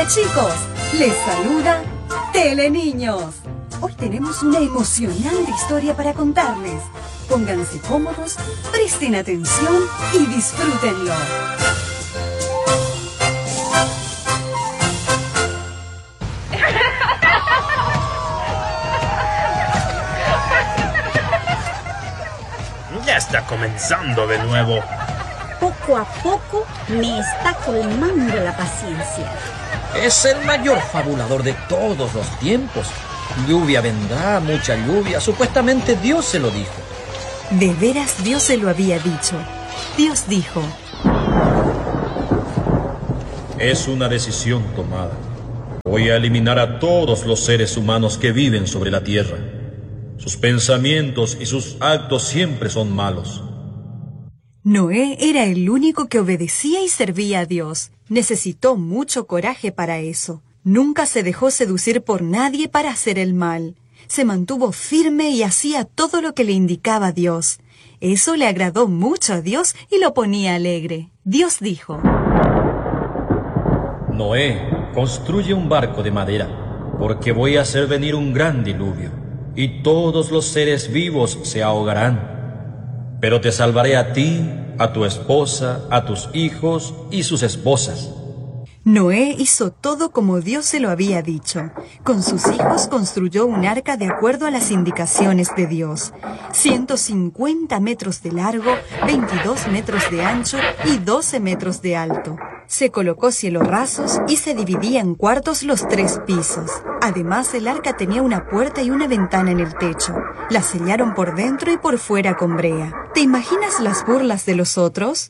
Hola chicos, les saluda Teleniños. Hoy tenemos una emocionante historia para contarles. Pónganse cómodos, presten atención y disfrútenlo. Ya está comenzando de nuevo. Poco a poco me está colmando la paciencia. Es el mayor fabulador de todos los tiempos. Lluvia vendrá, mucha lluvia. Supuestamente Dios se lo dijo. De veras Dios se lo había dicho. Dios dijo: es una decisión tomada. Voy a eliminar a todos los seres humanos que viven sobre la tierra. Sus pensamientos y sus actos siempre son malos. Noé era el único que obedecía y servía a Dios. Necesitó mucho coraje para eso. Nunca se dejó seducir por nadie para hacer el mal. Se mantuvo firme y hacía todo lo que le indicaba Dios. Eso le agradó mucho a Dios y lo ponía alegre. Dios dijo: Noé, construye un barco de madera, porque voy a hacer venir un gran diluvio, y todos los seres vivos se ahogarán. Pero te salvaré a ti, a tu esposa, a tus hijos y sus esposas. Noé hizo todo como Dios se lo había dicho. Con sus hijos construyó un arca de acuerdo a las indicaciones de Dios. 150 metros de largo, 22 metros de ancho y 12 metros de alto. Se colocó cielos rasos y se dividía en cuartos los 3 pisos. Además, el arca tenía una puerta y una ventana en el techo. La sellaron por dentro y por fuera con brea. ¿Te imaginas las burlas de los otros?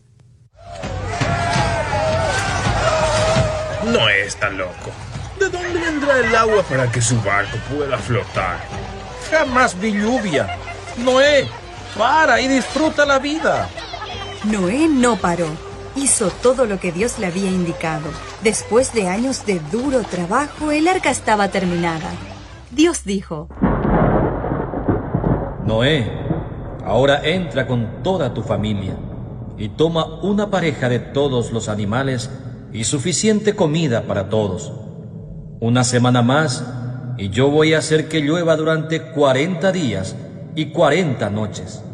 No es tan loco. ¿De dónde vendrá el agua para que su barco pueda flotar? Jamás vi lluvia. Noé, para y disfruta la vida. Noé no paró. Hizo todo lo que Dios le había indicado. Después de años de duro trabajo, el arca estaba terminada. Dios dijo: Noé, ahora entra con toda tu familia y toma una pareja de todos los animales y suficiente comida para todos. Una semana más y yo voy a hacer que llueva durante 40 días y 40 noches.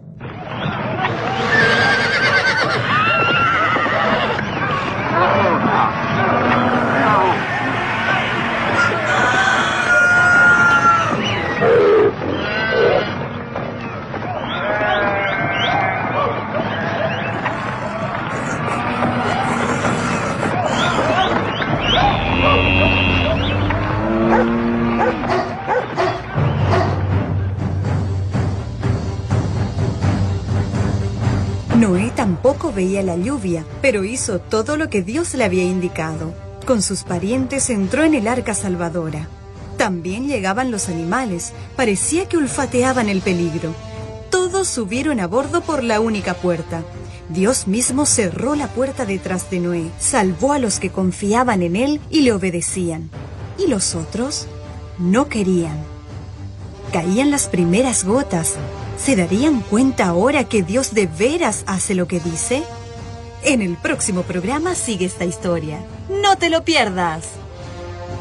Noé tampoco veía la lluvia, pero hizo todo lo que Dios le había indicado. Con sus parientes entró en el arca salvadora. También llegaban los animales, parecía que olfateaban el peligro. Todos subieron a bordo por la única puerta. Dios mismo cerró la puerta detrás de Noé, salvó a los que confiaban en él y le obedecían. ¿Y los otros? No querían. Caían las primeras gotas. ¿Se darían cuenta ahora que Dios de veras hace lo que dice? En el próximo programa sigue esta historia. ¡No te lo pierdas!